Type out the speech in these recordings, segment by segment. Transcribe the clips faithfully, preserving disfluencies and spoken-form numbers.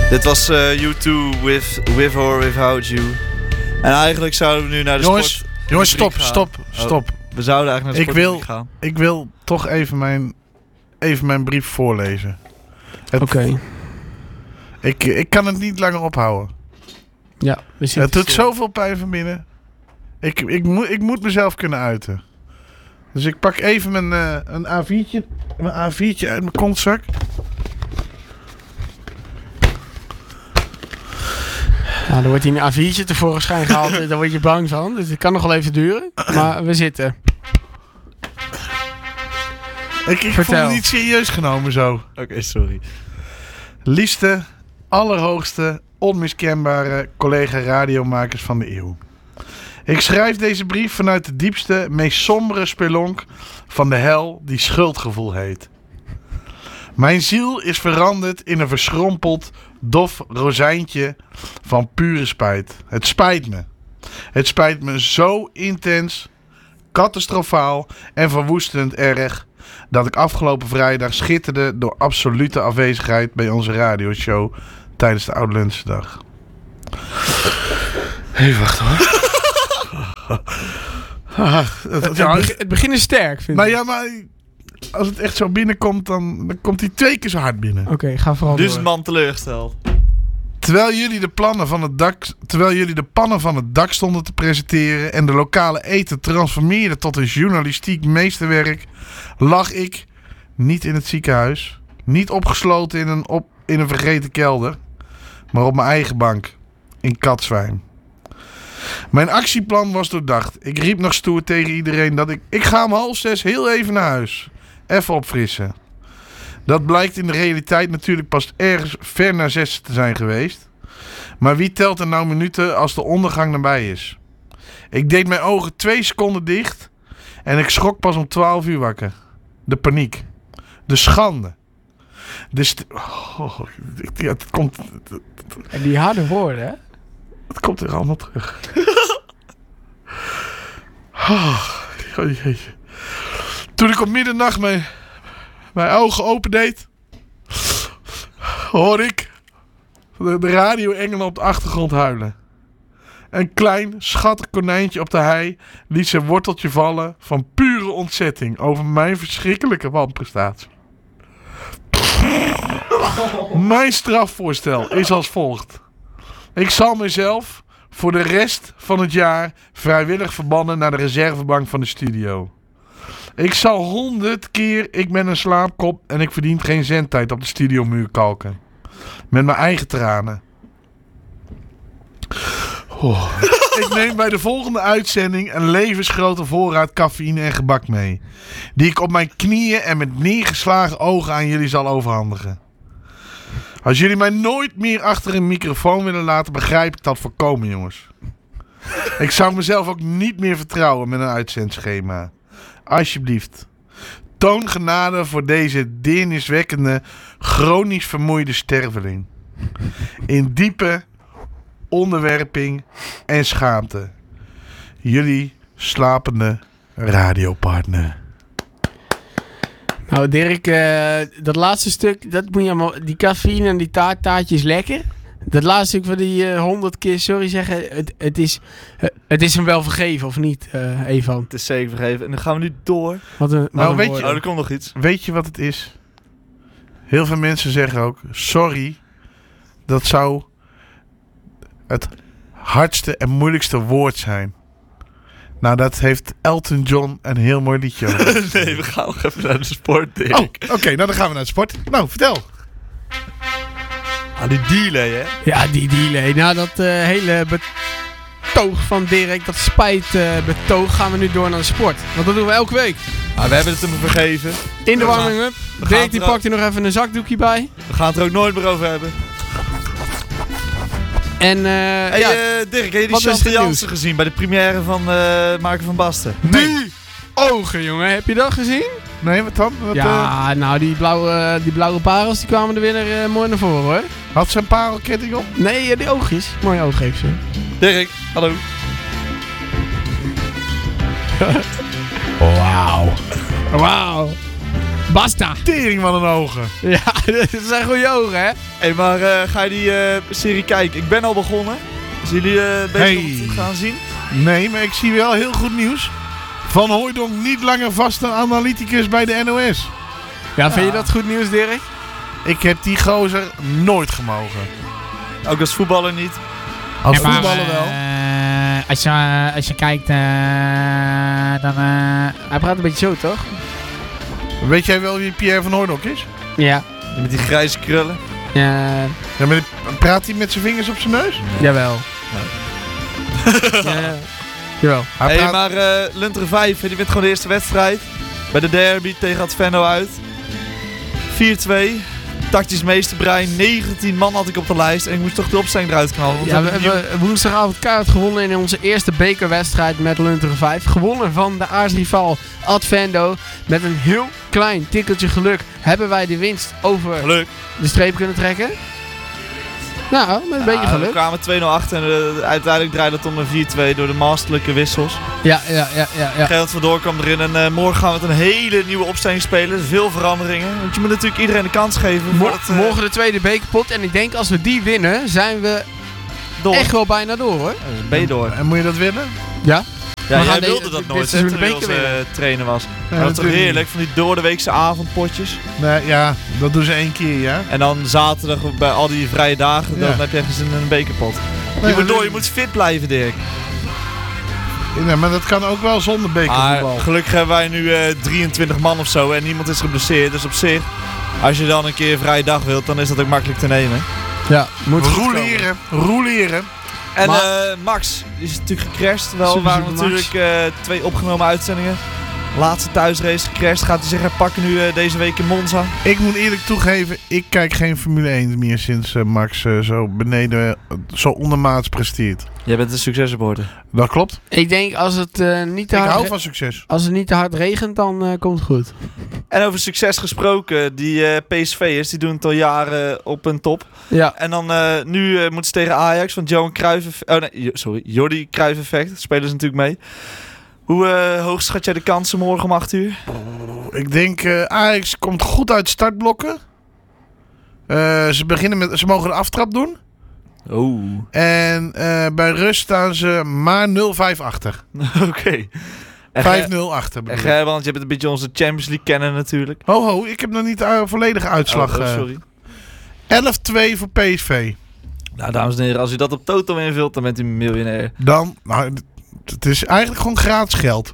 Dit was uh, U twee with, with or Without You. En eigenlijk zouden we nu naar de jongens, sport... Jongens, stop, gaan. stop, stop. Oh, we zouden eigenlijk naar de ik wil, gaan. Ik wil toch even mijn, even mijn brief voorlezen. Oké. Okay. Ik, ik kan het niet langer ophouden. Ja, we zitten het doet stil. zoveel pijn van binnen. Ik, ik, moet, ik moet mezelf kunnen uiten. Dus ik pak even mijn, uh, een A viertje, mijn A viertje uit mijn kontzak. Nou, dan wordt hier een A viertje tevoorschijn gehaald. Daar word je bang van. Dus het kan nog wel even duren. Maar we zitten. Ik, ik voel me niet serieus genomen zo. Oké, okay, sorry. Liefste, allerhoogste, onmiskenbare collega radiomakers van de eeuw. Ik schrijf deze brief vanuit de diepste, meest sombere spelonk van de hel die schuldgevoel heet. Mijn ziel is veranderd in een verschrompeld, dof rozijntje van pure spijt. Het spijt me. Het spijt me zo intens, catastrofaal en verwoestend erg dat ik afgelopen vrijdag schitterde door absolute afwezigheid bij onze radioshow tijdens de Oude Lunchdag. Even wachten hoor. ah, het, het, ja, het begin is sterk, vind maar ik. Ja, maar als het echt zo binnenkomt, dan, dan komt hij twee keer zo hard binnen. Oké, okay, ga vooral Dus door. een man teleurgesteld. Terwijl jullie de plannen van het dak, terwijl jullie de pannen van het dak stonden te presenteren en de lokale eten transformeerden tot een journalistiek meesterwerk, lag ik niet in het ziekenhuis, niet opgesloten in een, op, in een vergeten kelder, maar op mijn eigen bank in Katzwijn. Mijn actieplan was doordacht. Ik riep nog stoer tegen iedereen dat ik... Ik ga om half zes heel even naar huis. Even opfrissen. Dat blijkt in de realiteit natuurlijk pas ergens ver na zes te zijn geweest. Maar wie telt er nou minuten als de ondergang nabij is? Ik deed mijn ogen twee seconden dicht. En ik schrok pas om twaalf uur wakker. De paniek. De schande. De st- oh, ja, het komt... En die harde woorden, hè? Het komt er allemaal terug. oh, jeetje. Toen ik op middernacht mijn, mijn ogen opendeed, hoorde ik de, de radio-engelen op de achtergrond huilen. Een klein, schattig konijntje op de hei liet zijn worteltje vallen van pure ontzetting over mijn verschrikkelijke wanprestatie. Mijn strafvoorstel is als volgt. Ik zal mezelf voor de rest van het jaar vrijwillig verbannen naar de reservebank van de studio. Ik zal honderd keer ik ben een slaapkop en ik verdien geen zendtijd op de studiomuur kalken. Met mijn eigen tranen. Oh. Ik neem bij de volgende uitzending een levensgrote voorraad cafeïne en gebak mee. Die ik op mijn knieën en met neergeslagen ogen aan jullie zal overhandigen. Als jullie mij nooit meer achter een microfoon willen laten, begrijp ik dat voorkomen, jongens. Ik zou mezelf ook niet meer vertrouwen met een uitzendschema. Alsjeblieft. Toon genade voor deze deerniswekkende, chronisch vermoeide sterveling. In diepe onderwerping en schaamte. Jullie slapende radiopartner. Nou Dirk, uh, dat laatste stuk, dat moet je allemaal, die cafeïne en die taart, taartje is lekker. Dat laatste stuk van die honderd uh, keer sorry zeggen, het, het, is, uh, het is hem wel vergeven of niet, uh, Evan? Het is zeker vergeven. En dan gaan we nu door. Wat een, wat nou, een weet woord. je, oh, er komt nog iets. Weet je wat het is? Heel veel mensen zeggen ook, sorry, dat zou het hardste en moeilijkste woord zijn. Nou, dat heeft Elton John een heel mooi liedje over. Nee, we gaan nog even naar de sport, Dirk. Oh, oké, okay, nou dan gaan we naar de sport. Nou, vertel. Ah, die delay, hè? Ja, die delay. Nou, dat uh, hele betoog van Dirk, dat spijt uh, betoog, gaan we nu door naar de sport. Want dat doen we elke week. Ah, we hebben het hem vergeven. In de warming-up. Dirk die pakt er nog even een zakdoekje bij. We gaan het er ook nooit meer over hebben. En uh, hey, ja, uh, Dirk, heb je die Chantal Jansen gezien bij de première van uh, Maken van Basten? Nee. Die ogen, jongen. Heb je dat gezien? Nee, wat dan? Wat, ja, uh... nou, die blauwe, die blauwe parels die kwamen er weer uh, mooi naar voren, hoor. Had ze een parelketting op? Nee, die oogjes. Mooie oog heeft ze. Dirk, hallo. Wauw. Wauw. Basta. Tering van een ogen. Ja, dat zijn goede ogen, hè? Hé, maar eh, ga je die eh, serie kijken? Ik ben al begonnen. Zijn jullie eh, bezig Hey. om het te gaan zien? Nee, maar ik zie wel heel goed nieuws. Van Hooijdonk niet langer vaste analyticus bij de N O S. Ja, vind je dat goed nieuws, Dirk? Ik heb die gozer nooit gemogen. Ook als voetballer niet. Als Ja, maar, voetballer wel. eh, als, je, eh, als je kijkt, eh, dan... eh, Hij praat een beetje zo, toch? Weet jij wel wie Pierre van Hooijdonk is? Ja. Met die grijze krullen. Ja, Ja, maar praat hij met zijn vingers op zijn neus? jawel. Ja, jawel. Hij Hé, praat... maar eh Lunteren vijf, die wint gewoon de eerste wedstrijd. Bij de derby tegen Advendo uit. vier twee. Tactisch meesterbrein. negentien man had ik op de lijst. En ik moest toch de opstelling eruit knallen. want Ja, we hebben hebben woensdagavond kaart gewonnen in onze eerste bekerwedstrijd met Lunteren vijf. Gewonnen van de aartsrivaal Advendo. Met een heel klein tikkeltje geluk hebben wij de winst over geluk. de streep kunnen trekken. Nou, met een beetje Ja, geluk. We kwamen twee nul achter en eh, uiteindelijk draaide het om een vier twee door de masterlijke wissels. Ja, ja, ja, ja. ja. Gerald van Door kwam erin en eh, morgen gaan we met een hele nieuwe opstelling spelen. Veel veranderingen. Want je moet natuurlijk iedereen de kans geven. Mo- voordat, eh, morgen de tweede bekerpot. En ik denk als we die winnen, zijn we door. echt wel bijna door, hoor. Eh, ben je door. En moet je dat willen? Ja. Ja, We jij gaan wilde de- dat dit nooit, hè, seizoen toen de je beker onze winnen. eh, trainer was. Ja, Maar dat is toch natuurlijk heerlijk, van die doordeweekse avondpotjes. Nee, ja, dat doen ze één keer, ja. En dan zaterdag bij al die vrije dagen, Ja. dan heb je ergens een, een bekerpot. Nee, je moet dat- door, je moet fit blijven, Dirk. Nee, maar dat kan ook wel zonder bekervoetbal. Maar gelukkig hebben wij nu eh, drieëntwintig man of zo en niemand is geblesseerd. Dus op zich, als je dan een keer een vrije dag wilt, dan is dat ook makkelijk te nemen. Ja, moet goed komen. Roeleren, roeleren. En Maar- eh, Max, die is natuurlijk gecrashed. Wel, er Super, waren super Max. natuurlijk eh, twee opgenomen uitzendingen. Laatste thuisrace gecrashed. Gaat hij zich herpakken nu eh, deze week in Monza? Ik moet eerlijk toegeven, ik kijk geen Formule één meer sinds eh, Max eh, zo beneden, eh, zo ondermaats presteert. Jij bent een succesreporter. Dat klopt. Ik denk als het, eh, niet, te Ik hard hou re- van succes. als het niet te hard regent, dan eh, komt het goed. En over succes gesproken, die eh, P S V'ers die doen het al jaren op een top. Ja. En dan eh, nu eh, moeten ze tegen Ajax, want Johan Cruijff... Oh nee, Jo- sorry, Jordi Cruijff effect. Spelen ze natuurlijk mee. Hoe eh, hoog schat jij de kansen morgen om acht uur? Ik denk eh Ajax komt goed uit startblokken. Eh, ze, beginnen met, ze mogen de aftrap doen. Oh. En eh, bij rust staan ze maar nul vijf achter. Oké. En vijf Ger- nul achter. En bedoel ik. Ger, want je bent een beetje onze Champions League kennen natuurlijk. Ho ho, ik heb nog niet de eh, volledige uitslag. Oh, oh, eh. sorry. elf twee voor P S V. Nou, dames en heren, als u dat op Toto invult, dan bent u miljonair. Dan, nou, d- het is eigenlijk gewoon gratis geld.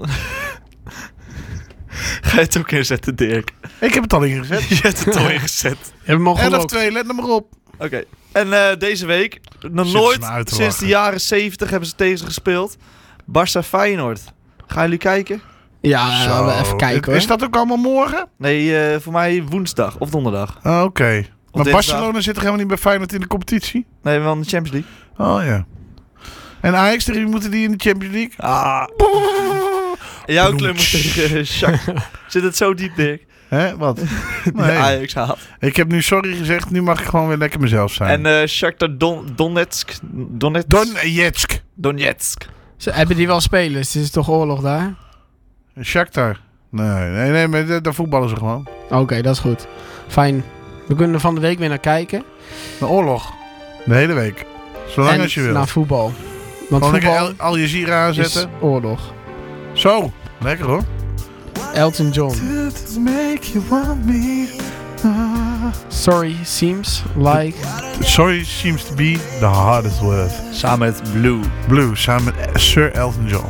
Ga je het ook inzetten, Dirk? Ik heb het al ingezet. Je hebt het al ingezet. Je hebt hem al elf gelokt. twee, let er maar op. Oké. En eh, deze week, nog Zitten nooit ze me uit te sinds de lachen. jaren zeventig hebben ze tegen ze gespeeld. Barça Feyenoord. Gaan jullie kijken? Ja, Zo. we even kijken, hoor. Is dat ook allemaal morgen? Nee, eh, voor mij woensdag of donderdag. Ah, Oké. Maar dinsdag. Barcelona zit toch helemaal niet bij Feyenoord in de competitie? Nee, wel in de Champions League. Oh ja. En Ajax, tegen wie moeten die in de Champions League? Ah. Jouw club moet tegen uh, Shakhtar. Zit het zo diep, Dirk? Hè, wat? Die Nee. Ajax haalt. Ik heb nu sorry gezegd, nu mag ik gewoon weer lekker mezelf zijn. En eh Shakhtar Don Donetsk. Donetsk. Donetsk. Donetsk. Ze hebben die wel spelers, het is toch oorlog daar? Shakhtar. Nee, nee, nee, maar daar- daar voetballen ze gewoon. Oké, dat is goed. Fijn. We kunnen er van de week weer naar kijken. De oorlog. De hele week. Zolang en als je wil. naar voetbal. Want Gewoon lekker voetbal Al, Al Jazeera is aanzetten. oorlog. Zo. Lekker hoor. Elton John. Sorry, seems like... Sorry seems to be the hardest word. Samen met Blue. Blue, samen met Sir Elton John.